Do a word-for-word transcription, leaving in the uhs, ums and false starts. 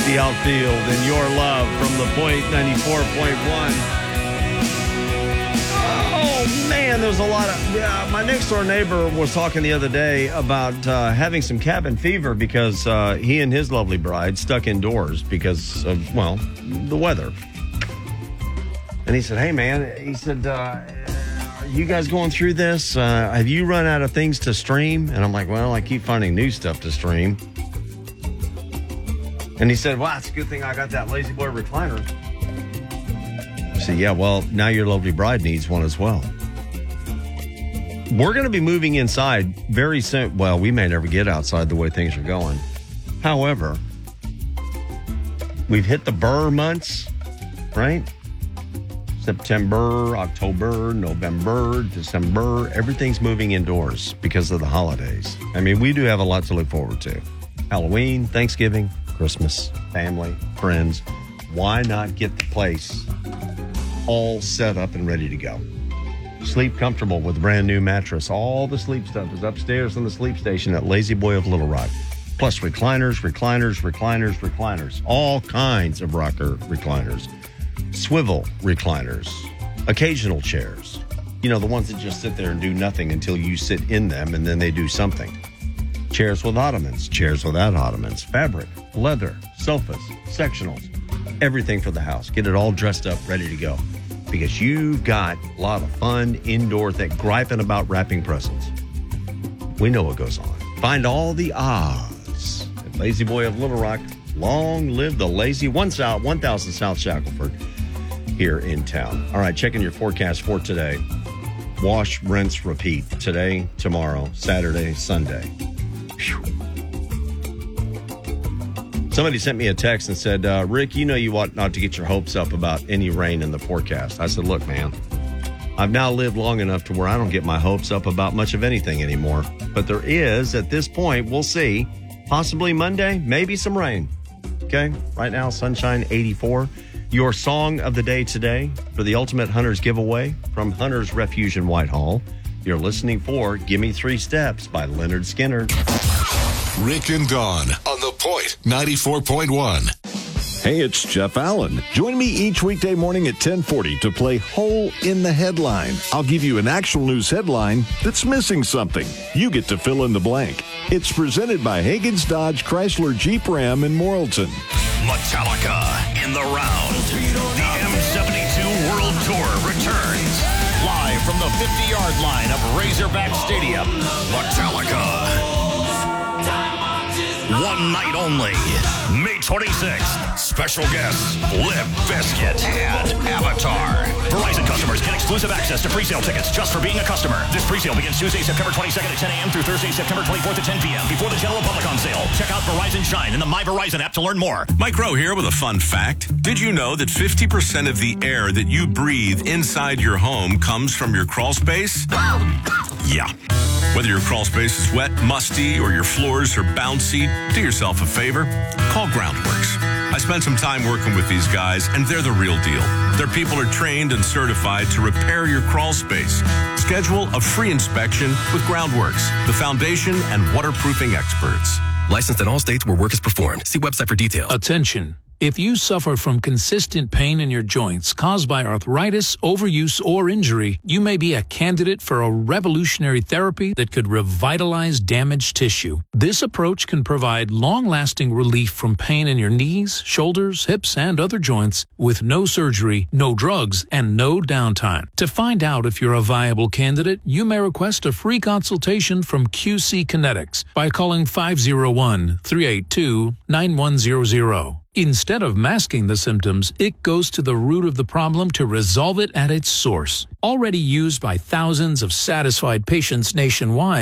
The Outfield and Your Love from the Point ninety-four point one. Oh, man, there's a lot of... Yeah, my next-door neighbor was talking the other day about uh, having some cabin fever because uh, he and his lovely bride stuck indoors because of, well, the weather. And he said, hey, man, he said, uh, are you guys going through this? Uh, have you run out of things to stream? And I'm like, well, I keep finding new stuff to stream. And he said, well, it's a good thing I got that Lazy Boy recliner. I said, yeah, well, now your lovely bride needs one as well. We're going to be moving inside very soon. Well, we may never get outside the way things are going. However, we've hit the burr months, right? September, October, November, December. Everything's moving indoors because of the holidays. I mean, we do have a lot to look forward to. Halloween, Thanksgiving, Christmas, family, friends. Why not get the place all set up and ready to go? Sleep comfortable with a brand new mattress. All the sleep stuff is upstairs in the sleep station at Lazy Boy of Little Rock. Plus recliners, recliners, recliners, recliners. All kinds of rocker recliners. Swivel recliners. Occasional chairs. You know, the ones that just sit there and do nothing until you sit in them and then they do something. Chairs with ottomans, chairs without ottomans, fabric, leather, sofas, sectionals, everything for the house. Get it all dressed up, ready to go. Because you've got a lot of fun indoor thing, griping about wrapping presents. We know what goes on. Find all the ahs at Lazy Boy of Little Rock. Long live the lazy one South, one thousand South Shackelford here in town. All right, checking your forecast for today. Wash, rinse, repeat. Today, tomorrow, Saturday, Sunday. Whew. Somebody sent me a text and said, uh, Rick, you know you ought not to get your hopes up about any rain in the forecast. I said, look, man, I've now lived long enough to where I don't get my hopes up about much of anything anymore. But there is, at this point, we'll see, possibly Monday, maybe some rain. Okay, right now, sunshine eighty-four. Your song of the day today for the Ultimate Hunters giveaway from Hunters Refuge in Whitehall. You're listening for Gimme Three Steps by Leonard Skinner. Rick and Dawn on The Point ninety-four point one. Hey, it's Jeff Allen. Join me each weekday morning at ten forty to play Hole in the Headline. I'll give you an actual news headline that's missing something. You get to fill in the blank. It's presented by Hagen's Dodge Chrysler Jeep Ram in Morrilton. Metallica in the round. The M seventy-two World Tour returns. Live from the fifty-yard line of Razorback Stadium. Metallica. One night only. May twenty-sixth. Special guests, Limp Bizkit and Avatar. Verizon customers get exclusive access to pre-sale tickets just for being a customer. This pre-sale begins Tuesday, September twenty-second at ten a.m. through Thursday, September twenty-fourth at ten p.m. before the general public on sale. Check out Verizon Shine and the My Verizon app to learn more. Mike Rowe here with a fun fact. Did you know that fifty percent of the air that you breathe inside your home comes from your crawl space? Yeah. Whether your crawl space is wet, musty, or your floors are bouncy, do yourself a favor. Call Groundworks. I spent some time working with these guys, and they're the real deal. Their people are trained and certified to repair your crawl space. Schedule a free inspection with Groundworks, the foundation and waterproofing experts. Licensed in all states where work is performed. See website for details. Attention. If you suffer from consistent pain in your joints caused by arthritis, overuse, or injury, you may be a candidate for a revolutionary therapy that could revitalize damaged tissue. This approach can provide long-lasting relief from pain in your knees, shoulders, hips, and other joints with no surgery, no drugs, and no downtime. To find out if you're a viable candidate, you may request a free consultation from Q C Kinetics by calling five oh one, three eight two, nine one zero zero. Instead of masking the symptoms, it goes to the root of the problem to resolve it at its source. Already used by thousands of satisfied patients nationwide,